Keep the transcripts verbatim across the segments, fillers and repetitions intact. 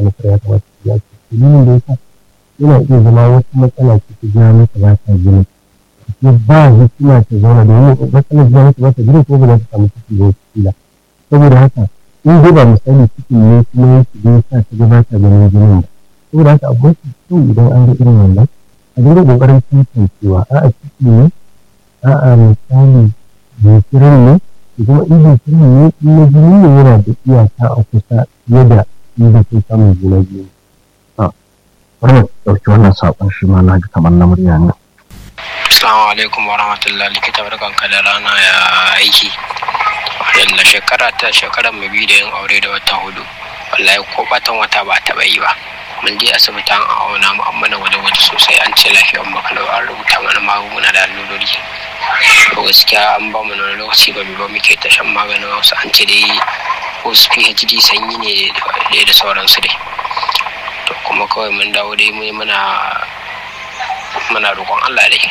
matsala ya kamata su yi ake dalilin da yasa yana iya zama wata matsala ce ta ja mata ba ta gina kuma ba hikima ta zauna domin matsalar ja mata ba ta gina ko ba za ta samu ciki ba wata kila saboda haka in dai ba misali cikin ne kuma ya shiga ya sa ta ga ba ta ganin jinin ba saboda haka abu mafi kyau idan an ga irin wannan a dinga ƙoƙarin tantancewa a'a ciki ne a'a misali jinkirin ne kuma in jinkirin ne in na jini ne yana da iyaka a kusa fiye da inda ke samun juna biyu. Wannan ɗauki wannan saƙon shi ma na ji kamar na murya ne. Assalamu alaikum wa rahmatullahi, likita barkanka da rana ya aiki. Yalla shekara ta shekarar mu biyu da yin aure da wata hudu. Wallahi ko batan wata ba taɓa yi ba. Mun je asibiti an auna mu an mana gwaje-gwaje sosai an ce lafiyar mu kalau an rubuta mana magunguna da allurori. To gaskiya an ba mu wani lokaci ba mu ba muke ta shan maganin wasu an ce dai wasu P H D sanyi ne da sauransu dai. To kuma kawai mun dawo dai mu muna muna roƙon Allah dai.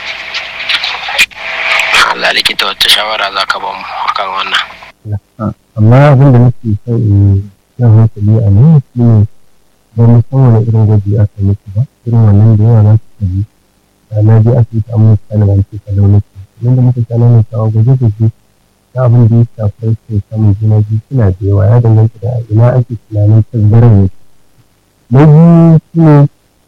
Allah likita wata shawara za ka ba mu akan wannan. Amma abin da nake so in yi hankali a nan shi ne ba mu san wani irin gwaji aka mutu ba irin wannan da yawa za su tabi na je asibiti an mutu kana ban ce ka launuka idan da muka kana mai kawo gwaje-gwaje na abin da ya shafi rashin samun juna biyu suna da yawa ya danganta da ina ake tunanin tasgarar ne na biyu shi ne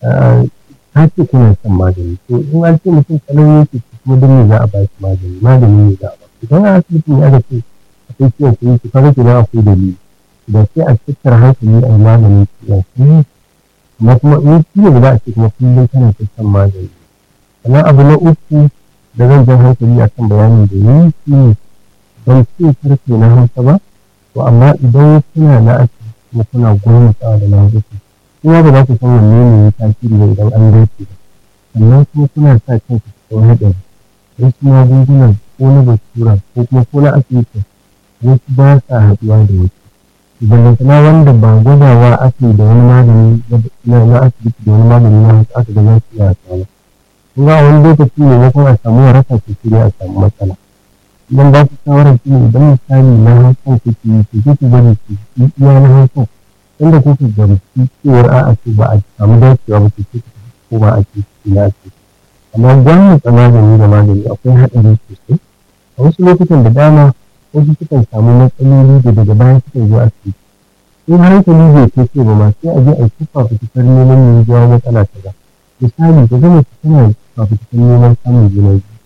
ka ce kuna son magani to in an ce mutum kalau yake kuma don me za a ba shi magani magani ne za a ba idan a asibitin ya ga ce akwai ciwon kuɗi to kaga kenan akwai dalili da sai a tattara hankali a yi maganin ciwon kuɗi amma kuma in ciwo da za a ce kuma kullum kana ta shan magani sannan abu na uku da zan jan hankali a kan bayanin da yi shi ne ban ce karfe na hausa ba to amma idan kuna na asibiti kuma kuna gwamnatawa da magani kuma ba za ku san wanne ne ya tasiri ba idan an gaishe ba sannan kuma kuna sa kanku cikin haɗari wasu magungunan ko na basura ko kuma ko na asibiti wasu ba sa haɗuwa da wasu ballantana wanda ba gwadawa ake da wani magani na asibiti da wani magani na hausa aka ga za su iya haɗuwa kun ga wani lokaci ne na kuma a samu waraka ke shirya a samu matsala idan ba ku shawarar shi ne idan misali na hausa kuke yi to kuke bari ku yi iya na hausa inda kuka gamsu cewar a'a ce ba a samu dacewa ba ce ko ba a ce na ce amma gwamnati magani da magani akwai haɗari sosai a wasu lokutan da dama wasu sukan samu matsaloli da daga baya sukan zo asibiti in hankali bai kai ce ba ma sai a je a yi fafutukar neman mai jawo matsala ta ba misali ka gama su tana fafutukar neman samun juna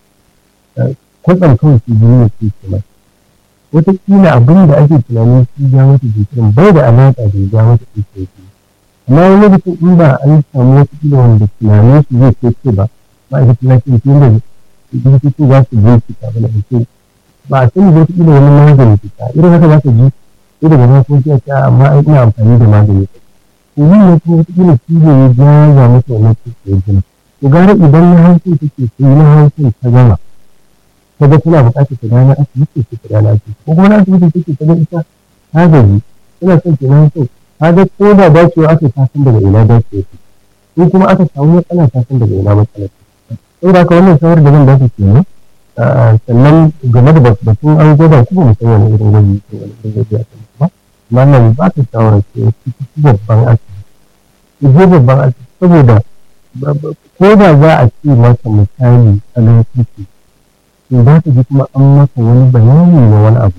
biyu kwatsam kawai su biyu ne ke kuma wataƙila abin da ake tunanin su ja mata jikirin bai da alaƙa da ya ja mata jikirin amma wani lokacin in ba an samu wataƙila wanda tunanin su zai kai ce ba ma'aikatan lafiya ke yadda likitoci za su je su tafi na ake ba a sani wata ƙila wani magani fita irin haka za ka ji sai daga nan kuma sai a amma ai ina amfani da magani ta to yin ne kuma wata ƙila shi ne ya jaza mata wannan cikin jini to gara idan na hankali take sai na hankali ta gama ta ga tana buƙatar ta gana asibiti ce ta gana asibiti ko kuma na asibiti take ta ga ita ta gaji tana son ta na hankali ta ga ko da dacewa aka ta san daga ina dacewa ce in kuma aka samu matsala ta san daga ina matsala ce saboda haka wannan shawarar da zan ba ku kenan sannan game da batun an gwada kuma mu san wani irin gwaji ko wani irin gwaji a kan ba amma nan ba ta shawara ce ki babban asibiti ki je babban asibiti saboda ko da za a ce maka misali tsanin ciki to za ka ji kuma an maka wani bayani na wani abu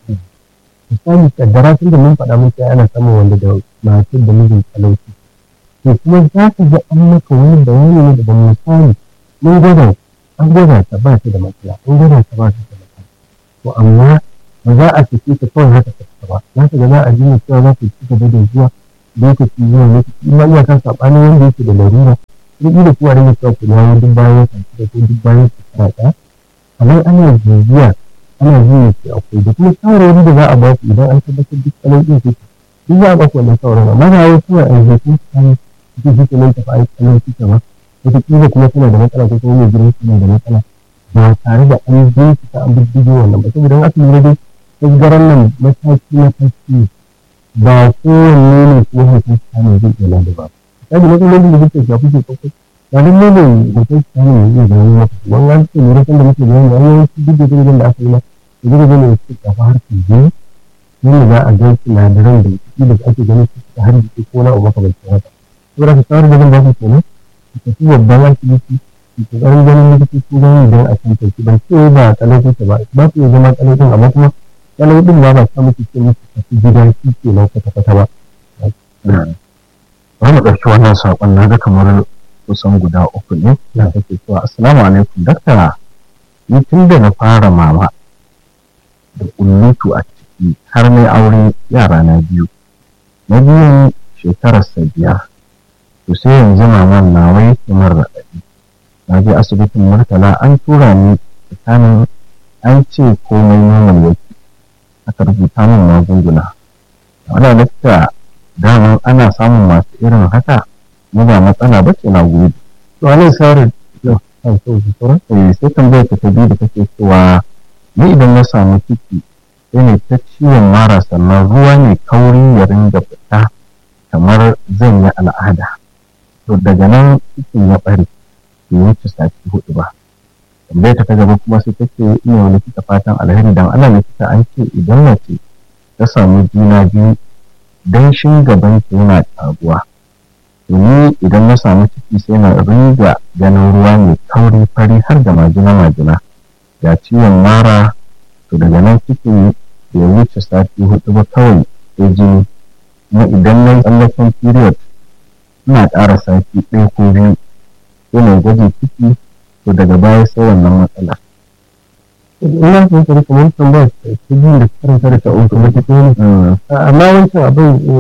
misali kaddara tun da mun faɗa mun sai ana samun wanda da matar da mijin talauci to kuma za ka ji an maka wani bayani ne daban misali mun gwada an gwada ta ba ta da matsala an gwada ta ba ta da matsala to amma ba za a sake ta kawai haka ta ba za ka ga za a ji cewa za ka ci gaba da zuwa lokaci zuwa lokaci in ma iyakar saɓanin wanda yake da larura duk da kuwa da cewa ku dawo duk bayan ka da ko duk bayan shekara ɗaya amma ana jijiya ana jiya ce akwai da kuma shawarwari da za a ba ku idan an tabbatar duk tsanon ɗin kuke duk za a ba ku wannan shawarwari amma ba wai kawai a yanzu kun tsaya cikin shi kenan tafi a yi tsanon kuke ba wataƙila kuma tana da matsala ko kuma mai gidan tana da matsala ba tare da an bincika an bibbigo wannan ba saboda in aka lura dai tasgaran nan mataki mataki ba kowanne ne ko hoton samun zai iya da ba kaji matsalolin da suke shafi ke kwakwai ba don ne hoton samun zai zama yi maka wani an ce lura sanda muke bayani an yawanci duk da jirgin da aka yi ma da jirgin da suke shafi harkar jini yadda za a ga sinadaran da ake ganin su da har jiki ko na uba kamar haka saboda ka tsara da zan ba ku kenan ku tafi babban asibiti ku kokarin ganin likitoci don idan a kan tafi ban ce ba kalau kuke ba ba ku zama kalau din amma kuma kalau din ba ba sa muku ce muku tafi gidan shi ke nan kwata-kwata ba. Bari mu ɗauki wannan saƙon na ga kamar kusan guda uku ne da take cewa assalamu alaikum dakta ni tun da na fara mama da kullutu a ciki har mai aure yara na biyu na biyun shekararsa biyar to sai yanzu maman na wai kamar raɗaɗi na je asibitin murtala an tura ni tsakanin an ce komai noman yake aka rubuta min magunguna wanda dakta daman ana samun masu irin haka mu ba matsala ba ce na gobe to anan sarar kan so su tsora eh sai tambayar ta biyu da take cewa ni idan na samu ciki sai ne ta ciwon mara sannan ruwa ne kauri ya ringa fita kamar zan yi al'ada to daga nan cikin ya bare bai wuce sati hudu ba tambayar ta gaba kuma sai take ina wani likita fatan alheri dan Allah likita an ce idan mace ta samu juna biyu danshin gaban ta yana ƙaruwa ni idan na samu ciki sai na ringa ganin ruwa mai kauri fari har da majina-majina ga ciwon mara to daga nan cikin ya wuce sati hudu ba kawai sai jini kuma idan na yi tsallaken period ina ƙara sati ɗaya ko biyu sai na gwaji ciki to daga baya sai wannan matsala. ina son ka kamar tambayar ta biyu da karanta da ta uku wata ne amma wancan abin